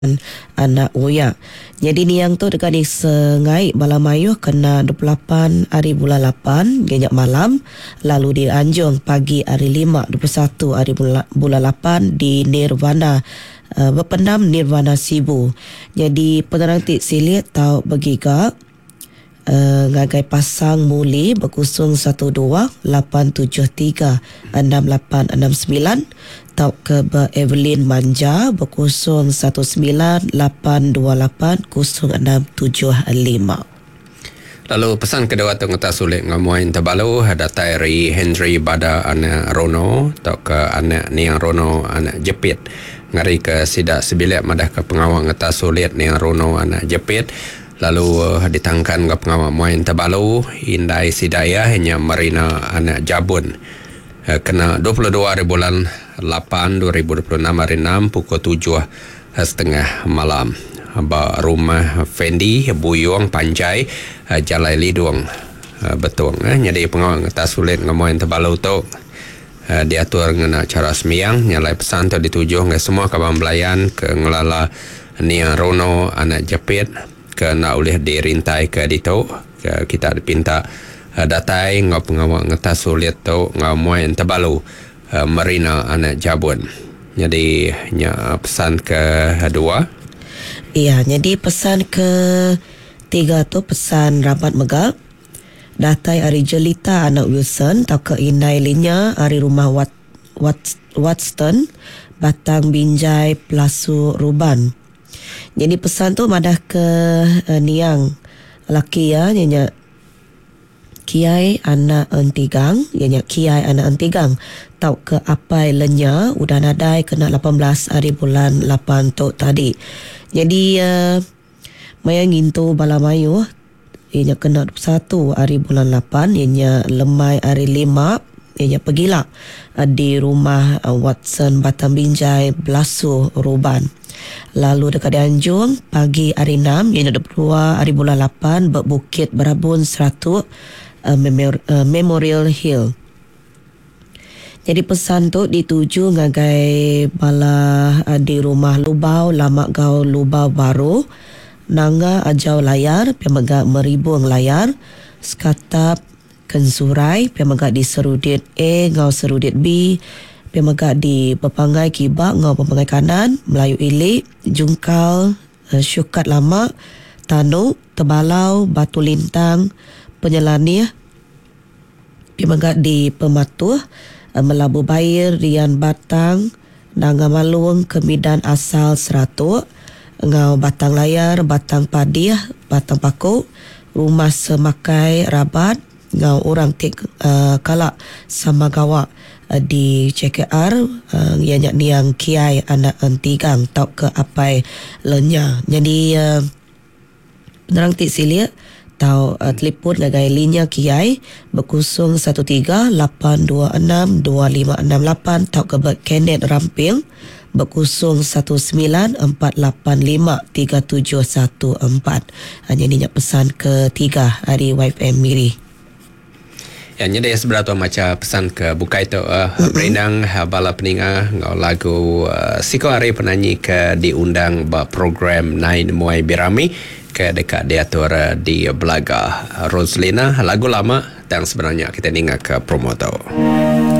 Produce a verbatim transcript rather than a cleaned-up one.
anak uya. Jadi ni yang tu dekat di Sengai Balamayuh kena dua puluh lapan hari bulan lapan genyak malam, lalu di Anjung pagi hari lima dua puluh satu hari bulan, bulan lapan di Nirvana uh, berpendam Nirvana Sibu. Jadi penerang tik silit tau begiga Uh, ngagai pasang muli berkusung satu dua lapan tujuh tiga enam lapan enam sembilan tau ke ber Evelyn Manja berkusung satu sembilan lapan dua lapan kusung enam tujuh lima. Lalu pesan kedua tu ngata sulit ngamuain terbalu datai ri Henry Bada anak Rono tau ke anak Niang Rono anak Jepit ngari ke sidak sebilik madah ke pengawal ngata sulit Niang Rono anak Jepit. Lalu uh, ditangkan ke pengawal muain terbalu Indai Sidaya hanya Marina anak Jabun uh, kena dua puluh dua hari bulan lapan dua ribu dua puluh enam hari enam pukul tujuh setengah malam ba rumah Fendi Buyuang Panjai uh, Jalai Lidung uh, betul eh? Jadi pengawal ngata sulit ngamuain terbalu tu uh, diatur ngena cara semiyang nyalai pesan tu dituju ke semua kawan belayan ke ngelala Niang Rono anak Jepit kena oleh dirintai ke dito ke kita dipinta uh, datai ngau pengawal ngetas sulit tu ngau muain terbalu uh, Marina anak Jabun. Jadi nya pesan ke dua. Iya, jadi pesan ke tiga tu pesan rapat megap datai hari Jelita anak Wilson tau ke Inai Linya hari rumah Wat, Wat, Watson Batang Binjai Pelasu Ruban. Jadi pesan tu madah ke uh, Niang laki ya nyanyi Kiai anak Entigang nyanyi Kiai anak Entigang tau ke apai lenya udah nadai kena lapan belas hari bulan lapan tu tadi. Jadi uh, maya ngintu Balamayu ianya kena dua puluh satu hari bulan lapan ianya lemai hari lima ianya pergilah uh, di rumah uh, Watson Batang Binjai Belasu Ruban. Lalu dekat di Anjung pagi hari enam ianya dua puluh dua hari bulan lapan berbukit Berabun seratus uh, memori, uh, Memorial Hill. Jadi pesan tu dituju ngagai bala uh, di rumah Lubau Lamak Gau Lubau Baru Nanga Ajau Layar Pemegak Meribung Layar Sekatap Kensurai Pemegak di Serudit A Ngau Serudit B Pemegak di Pepangai Kibak Ngau Pepangai Kanan Melayu Ilik Jungkal uh, Syukat Lama Tanuk Tebalau Batu Lintang Penyelani Pemegak di Pematuh uh, Melabu Bair Rian Batang Nanga Malung Kemidan Asal Seratuk Ngau Batang Layar Batang Padiah Batang Pakuk Rumah Semakai Rabat Ngau Orang Tik uh, Kalak Samagawa uh, di C K R uh, ianya Niang Kiai anak Entigang tau ke apai lenya. Jadi uh, penerang tik silia tau uh, telefon ngagai linya Kiai berkusung satu tiga lapan dua enam dua lima enam lapan tau ke ber Kenneth Ramping berkusung satu sembilan empat lapan lima tiga tujuh satu empat. Hanya ni pesan ketiga hari Y F M Miri. Yang nyedaya seberapa macam pesan ke bukai tu uh, mm-hmm. Berendang uh, bala peninga ngau lagu uh, Siko hari penyanyi ke diundang ba program Nine Muay Birami ke dekat diatur uh, di Belaga uh, Roslina lagu lama dan sebenarnya kita dengar ke promo tu.